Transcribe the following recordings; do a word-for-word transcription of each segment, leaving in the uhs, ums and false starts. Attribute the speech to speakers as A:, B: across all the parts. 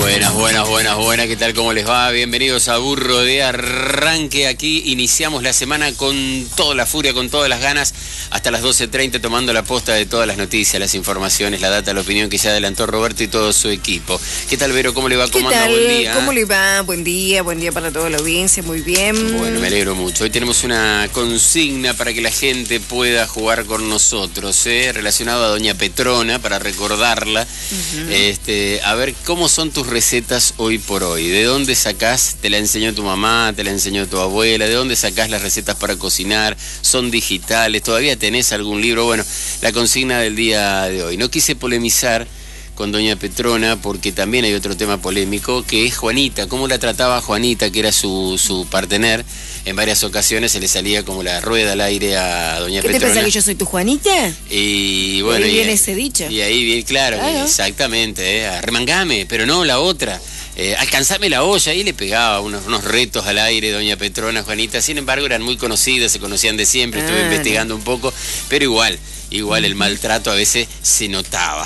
A: Buenas, buenas, buenas, buenas, ¿qué tal? ¿Cómo les va? Bienvenidos a Burro de Arranque. Aquí iniciamos la semana con toda la furia, con todas las ganas, hasta las doce treinta, tomando la posta de todas las noticias, las informaciones, la data, la opinión que ya adelantó Roberto y todo su equipo. ¿Qué tal, Vero? ¿Cómo le va? ¿Cómo anda? Buen día.
B: ¿Cómo le va? Buen día, buen día para toda la audiencia, muy bien.
A: Bueno, me alegro mucho. Hoy tenemos una consigna para que la gente pueda jugar con nosotros, ¿eh? Relacionado a Doña Petrona, para recordarla. Uh-huh. este, a ver, ¿cómo son tus recetas hoy por hoy? ¿De dónde sacás? ¿Te la enseñó tu mamá? ¿Te la enseñó tu abuela? ¿De dónde sacás las recetas para cocinar? ¿Son digitales? ¿Todavía tenés algún libro? Bueno, la consigna del día de hoy. No quise polemizar con Doña Petrona porque también hay otro tema polémico, que es Juanita. ¿Cómo la trataba Juanita, que era su, su partener? En varias ocasiones se le salía como la rueda al aire a Doña
B: ¿Qué
A: Petrona.
B: ¿Qué te pensás, que yo soy tu Juanita?
A: Y bueno,
B: ahí
A: y,
B: viene ese dicho.
A: Y ahí viene, claro, claro. exactamente, eh, arremangame, pero no la otra. Eh, alcanzame la olla, y le pegaba unos, unos retos al aire Doña Petrona, Juanita. Sin embargo, eran muy conocidas, se conocían de siempre, estuve ah, investigando no. un poco, pero igual, igual el maltrato a veces se notaba.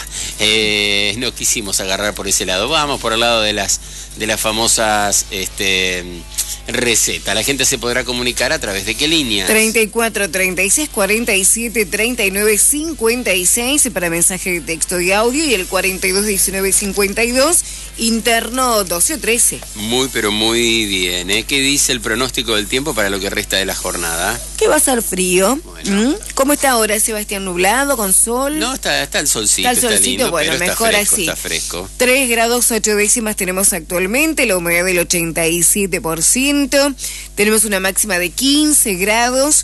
A: Eh, no quisimos agarrar por ese lado, vamos por el lado de las, de las famosas este, recetas. La gente se podrá comunicar a través de qué líneas.
B: treinta y cuatro, treinta y seis, cuarenta y siete, treinta y nueve, cincuenta y seis para mensaje de texto y audio, y el cuarenta y dos, diecinueve, cincuenta y dos, interno doce o trece.
A: Muy, pero muy bien, ¿eh? ¿Qué dice el pronóstico del tiempo para lo que resta de la jornada?
B: Que va a ser frío.
A: Bueno.
B: ¿Mm? ¿Cómo está ahora, Sebastián? ¿Nublado, con sol?
A: No, está, está el solcito,
B: está, el solcito,
A: está lindo,
B: bueno,
A: pero
B: mejor
A: está fresco,
B: así.
A: Está fresco.
B: tres grados ocho décimas tenemos actualmente, la humedad del ochenta y siete por ciento. Tenemos una máxima de quince grados,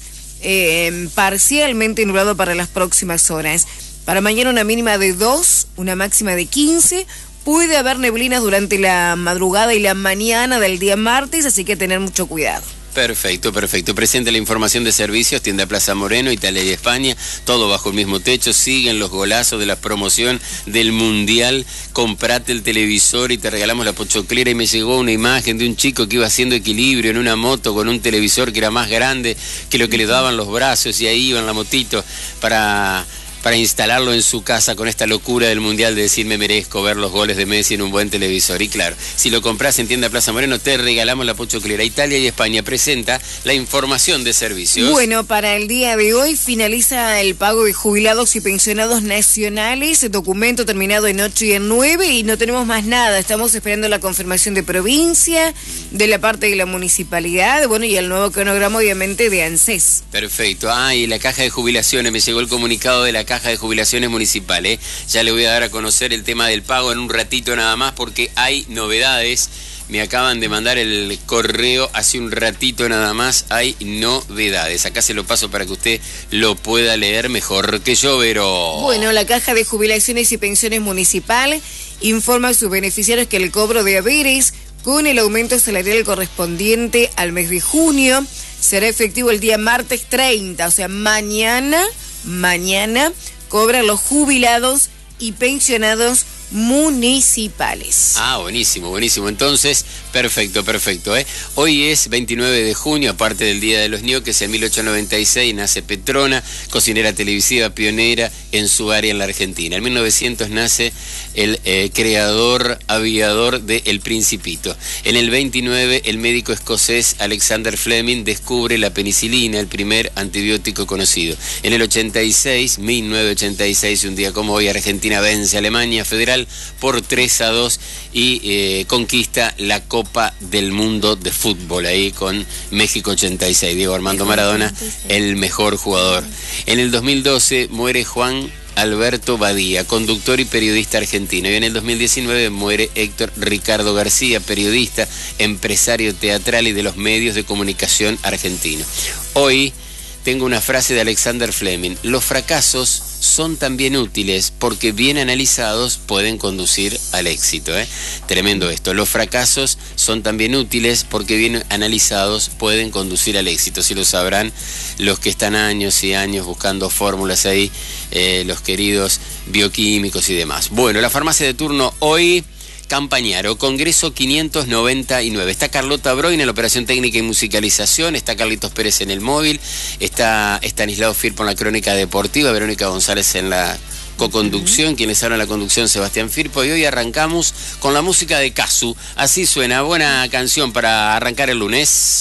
B: eh, parcialmente nublado para las próximas horas. Para mañana una mínima de dos, una máxima de quince. Puede haber neblinas durante la madrugada y la mañana del día martes, así que tener mucho cuidado.
A: Perfecto, perfecto. Presente la información de servicios, tienda Plaza Moreno, Italia y España, todo bajo el mismo techo. Siguen los golazos de la promoción del Mundial. Comprate el televisor y te regalamos la pochoclera. Y me llegó una imagen de un chico que iba haciendo equilibrio en una moto con un televisor que era más grande que lo que le daban los brazos, y ahí iba en la motito para... para instalarlo en su casa con esta locura del Mundial de decir me merezco ver los goles de Messi en un buen televisor. Y claro, si lo compras en tienda Plaza Moreno, te regalamos la pochoclera. Italia y España presenta la información de servicios.
B: Bueno, para el día de hoy finaliza el pago de jubilados y pensionados nacionales, documento terminado en ocho y en nueve, y no tenemos más nada. Estamos esperando la confirmación de provincia, de la parte de la municipalidad, bueno, y el nuevo cronograma obviamente de ANSES.
A: Perfecto. Ah, y la caja de jubilaciones, me llegó el comunicado de la caja de jubilaciones municipales. Ya le voy a dar a conocer el tema del pago en un ratito nada más, porque hay novedades. Me acaban de mandar el correo hace un ratito nada más. Hay novedades. Acá se lo paso para que usted lo pueda leer mejor que yo, Vero.
B: Bueno, la Caja de Jubilaciones y Pensiones Municipal informa a sus beneficiarios que el cobro de haberes con el aumento salarial correspondiente al mes de junio será efectivo el día martes treinta, o sea, mañana, mañana cobran los jubilados y pensionados municipales.
A: Ah, buenísimo, buenísimo. Entonces, perfecto, perfecto, ¿eh? Hoy es veintinueve de junio, aparte del Día de los Ñoques. En mil ochocientos noventa y seis nace Petrona, cocinera televisiva pionera en su área en la Argentina. En mil novecientos nace el eh, creador aviador de El Principito. En el veintinueve, el médico escocés Alexander Fleming descubre la penicilina, el primer antibiótico conocido. En el ochenta y seis, mil novecientos ochenta y seis, un día como hoy, Argentina vence a Alemania Federal por tres a dos y eh, conquista la Copa del Mundo de Fútbol, ahí con México ochenta y seis. Diego Armando Maradona, el mejor jugador. En el dos mil doce muere Juan Alberto Badía, conductor y periodista argentino. Y en el dos mil diecinueve muere Héctor Ricardo García, periodista, empresario teatral y de los medios de comunicación argentino. Hoy tengo una frase de Alexander Fleming: los fracasos son también útiles porque bien analizados pueden conducir al éxito, ¿eh? Tremendo esto. Los fracasos son también útiles porque bien analizados pueden conducir al éxito. Si lo sabrán los que están años y años buscando fórmulas ahí, eh, los queridos bioquímicos y demás. Bueno, la farmacia de turno hoy: Campañaro, Congreso quinientos noventa y nueve. Está Carlota Broin en la operación técnica y musicalización, está Carlitos Pérez en el móvil, está Estanislao Firpo en la crónica deportiva, Verónica González en la coconducción, uh-huh. quienes hablan la conducción Sebastián Firpo, y hoy arrancamos con la música de Casu. Así suena, buena canción para arrancar el lunes.